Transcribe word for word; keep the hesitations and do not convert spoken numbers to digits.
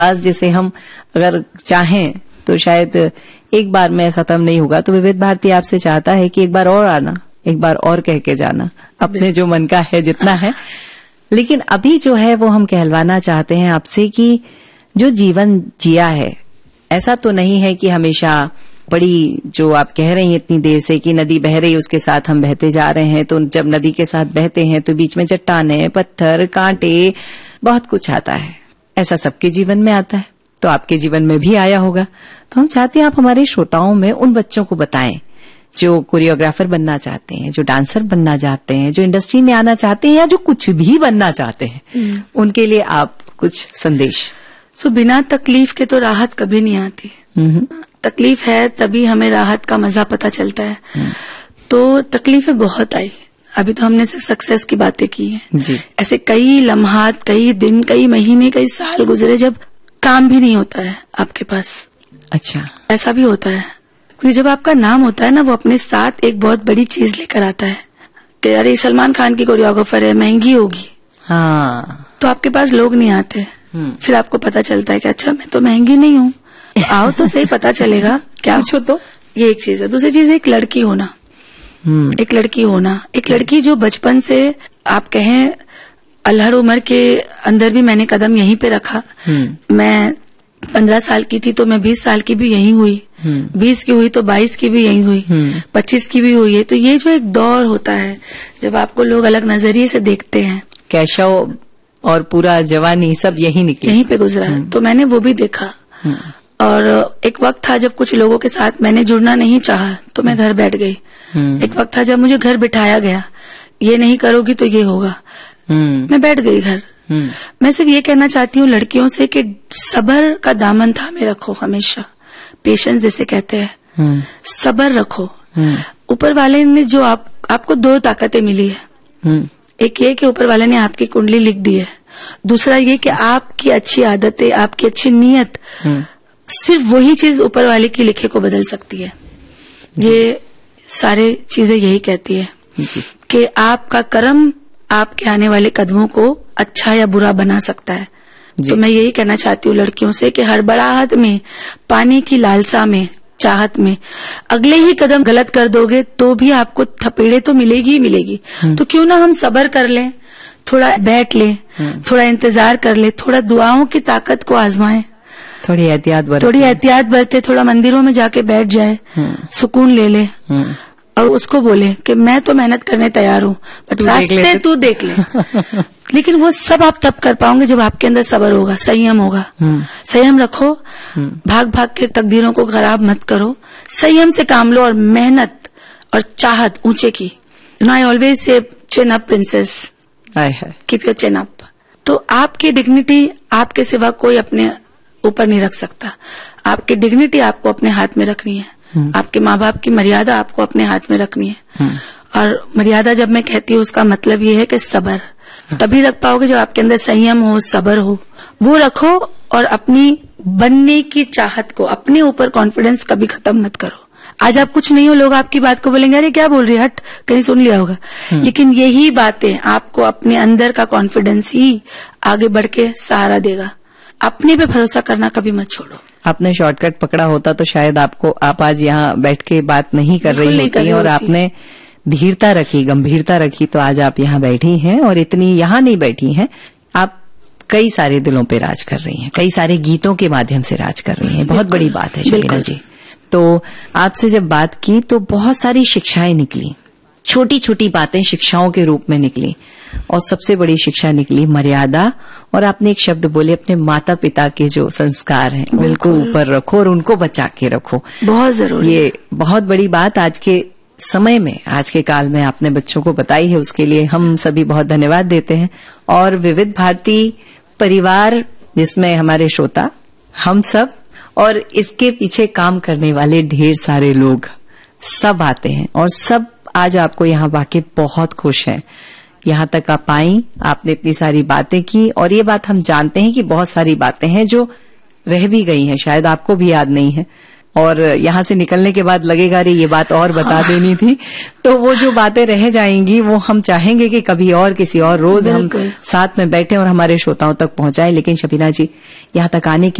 आज जिसे हम अगर चाहें तो शायद एक बार में खत्म नहीं होगा। तो विविध भारती आपसे चाहता है कि एक बार और आना, एक बार और कह के जाना अपने जो मन का है जितना है। लेकिन अभी जो है वो हम कहलवाना चाहते हैं आपसे कि जो जीवन जिया है, ऐसा तो नहीं है कि हमेशा बड़ी जो आप कह रही हैं इतनी देर से कि नदी बह रही उसके साथ हम बहते जा रहे हैं। तो जब नदी के साथ बहते हैं तो बीच में चट्टाने, पत्थर, कांटे, बहुत कुछ आता है। ऐसा सबके जीवन में आता है, तो आपके जीवन में भी आया होगा। तो हम चाहते हैं आप हमारे श्रोताओं में उन बच्चों को बताएं जो कोरियोग्राफर बनना चाहते हैं, जो डांसर बनना चाहते हैं, जो इंडस्ट्री में आना चाहते हैं या जो कुछ भी बनना चाहते हैं, उनके लिए आप कुछ संदेश। तो बिना तकलीफ के तो राहत कभी नहीं आती। तकलीफ है तभी हमें राहत का मजा पता चलता है। तो तकलीफें बहुत आई। अभी तो हमने सिर्फ सक्सेस की बातें की हैं जी। ऐसे कई लम्हात, कई दिन, कई महीने, कई साल गुजरे जब काम भी नहीं होता है आपके पास। अच्छा, ऐसा भी होता है क्योंकि जब आपका नाम होता है ना, वो अपने साथ एक बहुत बड़ी चीज लेकर आता है कि अरे सलमान खान की कोरियोग्राफर है, महंगी होगी। हाँ, तो आपके पास लोग नहीं आते। फिर आपको पता चलता है कि अच्छा मैं तो महंगी नहीं हूँ, तो आओ तो सही, पता चलेगा क्या पूछो तो। ये एक चीज है। दूसरी चीज है एक लड़की होना। एक लड़की होना, एक लड़की जो बचपन से आप कहें अल्हड़ उम्र के अंदर भी मैंने कदम यहीं पे रखा। मैं पंद्रह साल की थी तो मैं बीस साल की भी यहीं हुई, बीस की हुई तो बाईस की भी यहीं हुई, पच्चीस की भी हुई है। तो ये जो एक दौर होता है जब आपको लोग अलग नजरिए से देखते हैं, कैशव और पूरा जवानी सब यही निकले, यहीं पे गुजरा है। तो मैंने वो भी देखा। और एक वक्त था जब कुछ लोगों के साथ मैंने जुड़ना नहीं चाहा तो मैं घर बैठ गई। एक वक्त था जब मुझे घर बिठाया गया, ये नहीं करोगी तो ये होगा, मैं बैठ गई घर। मैं सिर्फ ये कहना चाहती हूँ लड़कियों से कि सब्र का दामन थामे रखो हमेशा, पेशेंस जिसे कहते हैं, सब्र रखो। ऊपर वाले ने जो आप आपको दो ताकतें मिली है, एक ये कि ऊपर वाले ने आपकी कुंडली लिख दी है, दूसरा ये कि आपकी अच्छी आदतें, आपकी अच्छी नीयत, सिर्फ वही चीज ऊपर वाले की लिखे को बदल सकती है। ये सारे चीजें यही कहती है कि आपका कर्म आपके आने वाले कदमों को अच्छा या बुरा बना सकता है। तो मैं यही कहना चाहती हूँ लड़कियों से कि हड़बड़ाहट में, पानी की लालसा में, चाहत में अगले ही कदम गलत कर दोगे तो भी आपको थपेड़े तो मिलेगी ही मिलेगी। तो क्यों ना हम सब्र कर लें, थोड़ा बैठ लें, थोड़ा इंतजार कर लें, थोड़ा दुआओं की ताकत को आजमाएं, थोड़ी एहतियात बरते, थोड़ी एहतियात बरते, थोड़ा मंदिरों में जाके बैठ जाए, सुकून ले ले और उसको बोले कि मैं तो मेहनत करने तैयार हूँ, बट रास्ते तू देख ले। लेकिन वो सब आप तब कर पाओगे जब आपके अंदर सब्र होगा, संयम होगा। संयम रखो, भाग भाग के तकदीरों को खराब मत करो, संयम से काम लो और मेहनत और चाहत ऊंचे की। You know I always say chin up princess, keep your chin up. तो आपकी डिग्निटी आपके सिवा कोई अपने ऊपर नहीं रख सकता। आपकी डिग्निटी आपको अपने हाथ में रखनी है। आपके माँ बाप की मर्यादा आपको अपने हाथ में रखनी है। और मर्यादा जब मैं कहती हूँ उसका मतलब ये है कि सब्र तभी रख पाओगे जब आपके अंदर संयम हो, सब्र हो, वो रखो। और अपनी बनने की चाहत को, अपने ऊपर कॉन्फिडेंस कभी खत्म मत करो। आज आप कुछ नहीं हो, लोग आपकी बात को बोलेंगे अरे क्या बोल रही है, हट, कहीं सुन लिया होगा। लेकिन यही बातें आपको अपने अंदर का कॉन्फिडेंस ही आगे बढ़ के सहारा देगा। अपने पे भरोसा करना कभी मत छोड़ो। आपने शॉर्टकट पकड़ा होता तो शायद आपको आप आज यहाँ बैठ के बात नहीं कर रही होती, और आपने धीरता रखी, गंभीरता रखी, तो आज आप यहाँ बैठी हैं। और इतनी यहाँ नहीं बैठी हैं, आप कई सारे दिलों पे राज कर रही हैं, कई सारे गीतों के माध्यम से राज कर रही हैं। बहुत बड़ी बात है शकीना जी। तो आपसे जब बात की तो बहुत सारी शिक्षाएं निकली, छोटी छोटी बातें शिक्षाओं के रूप में निकली, और सबसे बड़ी शिक्षा निकली मर्यादा। और आपने एक शब्द बोले, अपने माता पिता के जो संस्कार हैं उनको ऊपर रखो और उनको बचा के रखो, बहुत जरूरी। ये बहुत बड़ी बात आज के समय में, आज के काल में आपने बच्चों को बताई है, उसके लिए हम सभी बहुत धन्यवाद देते हैं। और विविध भारती परिवार जिसमें हमारे श्रोता, हम सब और इसके पीछे काम करने वाले ढेर सारे लोग सब आते हैं, और सब आज आपको यहाँ वाकई बहुत खुश हैं। यहाँ तक आप आई, आपने इतनी सारी बातें की, और ये बात हम जानते हैं कि बहुत सारी बातें हैं जो रह भी गई हैं, शायद आपको भी याद नहीं है, और यहाँ से निकलने के बाद लगेगा अरे ये बात और बता हाँ। देनी थी। तो वो जो बातें रह जाएंगी वो हम चाहेंगे कि कभी और किसी और रोज हम साथ में बैठे और हमारे श्रोताओं तक पहुंचाएं। लेकिन शबीना जी, यहाँ तक आने के